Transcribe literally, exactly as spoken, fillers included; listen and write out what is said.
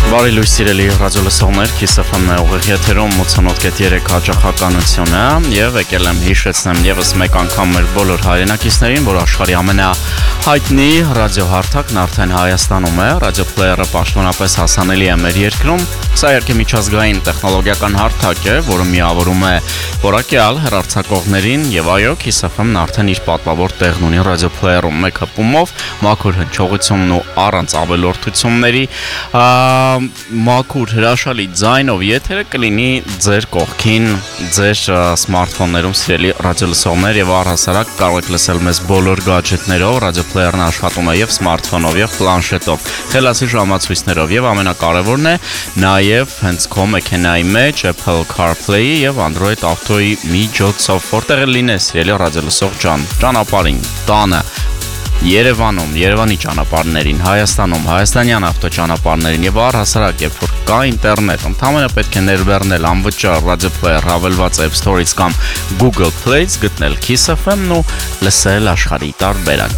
Բարի լույս սիրելի ռադիոլսողներ, Kiss F M-ն է ուղիղ եթերում ութանոթ կետ երեք հաճախականությունը եւ եկել եմ հիշեցնեմ եւս մեկ անգամ մեր բոլոր հայրենակիցներին, որ աշխարհի ամենահայտնի ռադիոհարթակն արդեն Հայաստանում է, ռադիոպլեյերը պաշտոնապես հասանելի է մեր երկրում։ Սա երկե միջազգային տեխնոլոգիական հարթակ է, որը միավորում է որակյալ հեռարձակողներին եւ այո, Kiss F M-ն արդեն իր պատվավոր տեղն ունի ռադիոպլեյերում մեկ հպումով, մաքուր հնչողությունն ու առանց ավելորդությունների, մաքուր հրաշալի ձայնով եթերը կլինի ձեր կողքին, ձեր սմարթֆոններում սիրելի ռադիոլսողներ եւ առհասարակ կարող եք լսել մեզ բոլոր գadgetներով, ռադիոպլեյերն աշխատում է եւ սմարթֆոնով եւ պլանշետով, խելացի ժամացույցներով եւ ամենակարևորն է նաեւ հենց քո մեքենայի մեջ Apple CarPlay-ի եւ Android Auto-ի միջոցով, որտեղ լինես սիրելի ռադիոլսող ջան, ճանապարհին, տանը, Երևանում, Երևանի ճանապարհներին, Հայաստանում, հայաստանյան ավտոճանապարհներին եւ առհասարակ երբ որ կա ինտերնետ, ընդհանրապես պետք է ներբեռնել անվճար ռադիոպլեյեր հավելված App Store-ից կամ Google Play-ից, գտնել Kiss F M-ն ու լսել աշխարհի տարբերակ